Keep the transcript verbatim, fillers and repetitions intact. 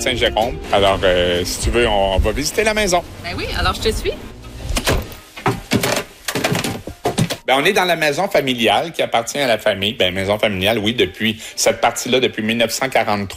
Saint-Jérôme. Alors, euh, si tu veux, on va visiter la maison. Ben oui, alors je te suis. Ben, on est dans la maison familiale qui appartient à la famille. Ben, maison familiale, oui, depuis cette partie-là, depuis mille neuf cent quarante-trois.